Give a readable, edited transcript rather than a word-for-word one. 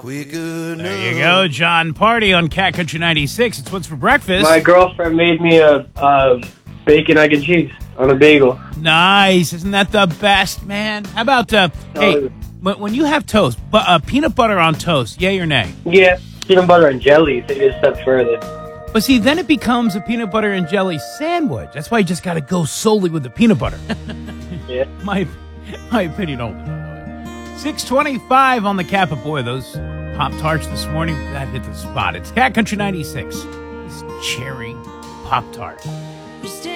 There you go, John Party on Cat Country 96. It's What's for Breakfast. My girlfriend made me a bacon, egg, and cheese on a bagel. Nice. Isn't that the best, man? How about, hey, when you have toast, peanut butter on toast, yay or nay? Yeah, peanut butter and jelly, take it a step further. But see, then it becomes a peanut butter and jelly sandwich. That's why you just got to go solely with the peanut butter. Yeah. My opinion only. 6:25 on the cap. Boy, those Pop-Tarts this morning, that hit the spot. It's Cat Country 96. It's cherry Pop-Tart.